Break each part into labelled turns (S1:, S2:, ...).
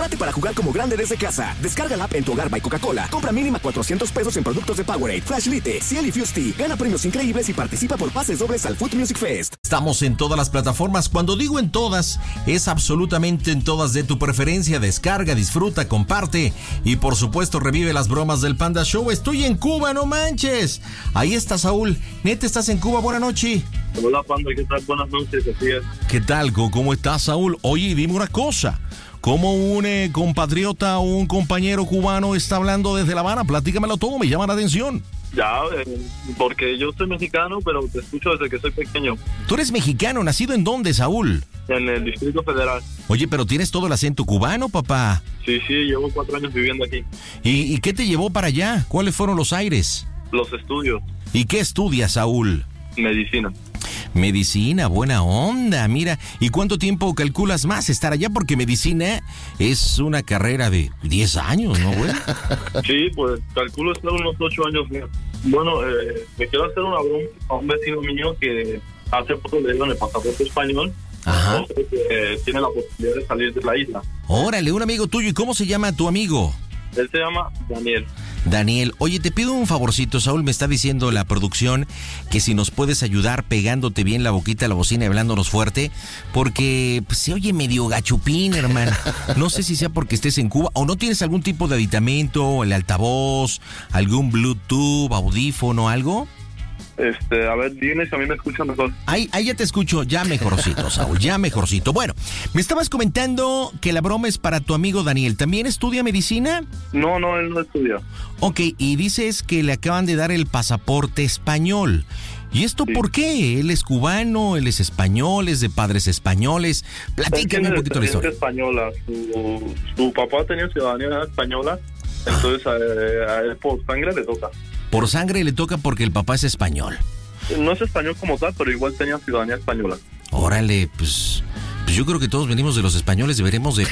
S1: Prepárate para jugar como grande desde casa. Descarga la app en tu hogar by Coca-Cola. Compra mínima $400 en productos de Powerade, Flashlyte, Ciel y Fusty. Gana premios increíbles y participa por pases dobles al Food Music Fest.
S2: Estamos en todas las plataformas. Cuando digo en todas, es absolutamente en todas de tu preferencia. Descarga, disfruta, comparte y por supuesto revive las bromas del Panda Show. Estoy en Cuba, no manches. Ahí está Saúl. Neta, ¿estás en Cuba? Buenas noches.
S3: Hola, Panda, ¿qué tal? Buenas noches, así es.
S2: ¿Qué tal? ¿Cómo estás, Saúl? Oye, dime una cosa. ¿Cómo un compatriota o un compañero cubano está hablando desde La Habana? Platícamelo todo, me llama la atención.
S3: Ya, porque yo soy mexicano, pero te escucho desde que soy pequeño.
S2: ¿Tú eres mexicano? ¿Nacido en dónde, Saúl?
S3: En el Distrito Federal.
S2: Oye, pero tienes todo el acento cubano, papá.
S3: Sí, llevo 4 años viviendo aquí.
S2: ¿Y qué te llevó para allá? ¿Cuáles fueron los aires?
S3: Los estudios.
S2: ¿Y qué estudias, Saúl?
S3: Medicina.
S2: Medicina, buena onda, mira. ¿Y cuánto tiempo calculas más estar allá? Porque medicina es una carrera de 10 años, ¿no, güey?
S3: Sí, pues calculo estar unos 8 años más. Bueno, me quiero hacer una broma a un vecino mío que hace poco le dieron el pasaporte español.
S2: Ajá.
S3: Que tiene la posibilidad de salir de la isla.
S2: Órale, un amigo tuyo. ¿Y cómo se llama tu amigo?
S3: Él se llama Daniel.
S2: Daniel, oye, te pido un favorcito. Saúl me está diciendo la producción que si nos puedes ayudar pegándote bien la boquita a la bocina y hablándonos fuerte, porque pues, se oye medio gachupín, hermano. No sé si sea porque estés en Cuba o no tienes algún tipo de aditamento, el altavoz, algún Bluetooth, audífono, algo.
S3: A ver, dime si a mí me escuchan mejor.
S2: Ahí ya te escucho, ya mejorcito, Saúl, ya mejorcito. Bueno, me estabas comentando que la broma es para tu amigo Daniel. ¿También estudia medicina?
S3: No, él no estudia.
S2: Ok, y dices que le acaban de dar el pasaporte español. ¿Y esto sí. ¿Por qué? Él es cubano, él es español, es de padres españoles. Platícame un poquito la historia.
S3: Española. Su papá tenía ciudadanía española, entonces a él por sangre le toca.
S2: Por sangre le toca porque el papá es español.
S3: No es español como tal, pero igual tenía ciudadanía española.
S2: Órale, pues yo creo que todos venimos de los españoles, deberemos de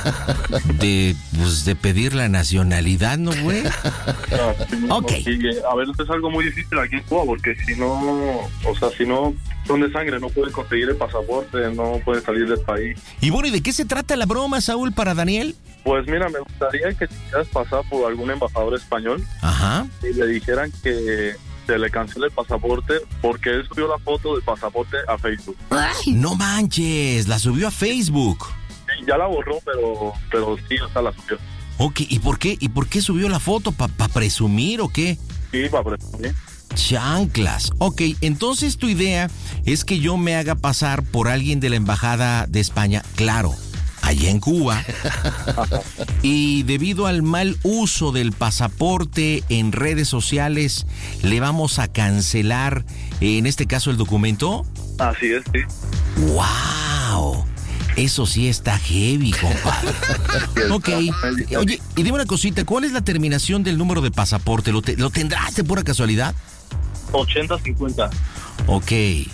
S2: pedir la nacionalidad, ¿no, güey?
S3: No, ok. Y, a ver, esto es algo muy difícil aquí en Cuba, porque si no son de sangre, no pueden conseguir el pasaporte, no pueden salir del país.
S2: Y bueno, ¿y de qué se trata la broma, Saúl, para Daniel?
S3: Pues mira, me gustaría que quisieras pasar por algún embajador español.
S2: Ajá.
S3: Y le dijeran que se le cancele el pasaporte porque él subió la foto del pasaporte a Facebook.
S2: ¡Ay! No manches, la subió a Facebook.
S3: Sí, ya la borró, pero sí, o sea, la subió.
S2: Ok, ¿y por qué subió la foto? ¿Para presumir o qué?
S3: Sí, para presumir.
S2: Chanclas. Ok, entonces tu idea es que yo me haga pasar por alguien de la embajada de España, claro, allá en Cuba, y debido al mal uso del pasaporte en redes sociales, le vamos a cancelar, en este caso, el documento.
S3: Así es, sí.
S2: ¡Wow! Eso sí está heavy, compadre. Ok. Oye, y dime una cosita, ¿cuál es la terminación del número de pasaporte? ¿Lo tendrás de pura casualidad?
S3: 8050.
S2: Ok.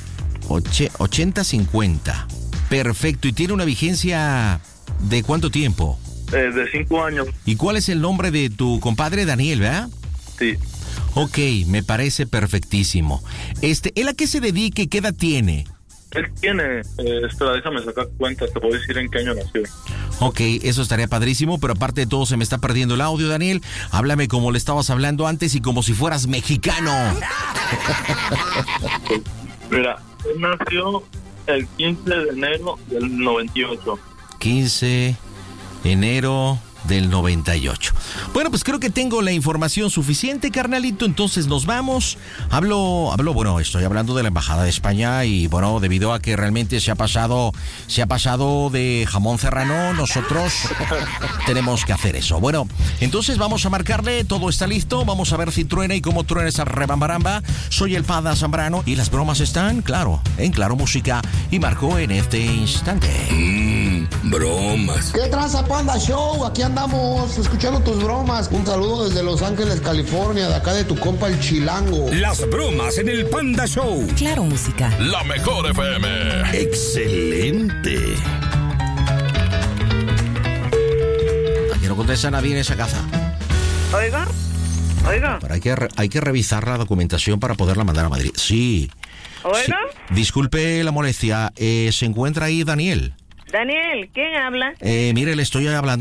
S2: 8050. Perfecto. ¿Y tiene una vigencia de cuánto tiempo?
S3: De 5 años.
S2: ¿Y cuál es el nombre de tu compadre Daniel, verdad?
S3: Sí.
S2: Ok, me parece perfectísimo. ¿Él a qué se dedique? ¿Qué edad tiene?
S3: Él tiene, espera, déjame sacar cuenta, te puedo decir en qué año nació.
S2: Ok, eso estaría padrísimo, pero aparte de todo se me está perdiendo el audio, Daniel. Háblame como le estabas hablando antes y como si fueras mexicano.
S3: Mira, él nació el 15 de enero del 98.
S2: 15 de enero del 98. Bueno, pues creo que tengo la información suficiente, carnalito, entonces nos vamos. Bueno, estoy hablando de la Embajada de España y bueno, debido a que realmente se ha pasado de jamón serrano, nosotros tenemos que hacer eso. Bueno, entonces vamos a marcarle, todo está listo, vamos a ver si truena y cómo truena esa rebambaramba. Soy el Panda Zambrano y las bromas están, claro, en Claro Música y marco en este instante.
S4: Bromas.
S5: ¿Qué tranza, Panda Show? Aquí andamos escuchando tus bromas. Un saludo desde Los Ángeles, California, de acá de tu compa el Chilango.
S4: Las bromas en el Panda Show.
S6: Claro Música.
S4: La mejor FM. Excelente.
S2: Aquí no contesta nadie en esa casa.
S7: Oiga.
S2: Pero hay que revisar la documentación para poderla mandar a Madrid. Sí.
S7: Oiga.
S2: Sí. Disculpe la molestia. ¿Se encuentra ahí Daniel?
S7: Daniel, ¿quién habla?
S2: Mire, le estoy hablando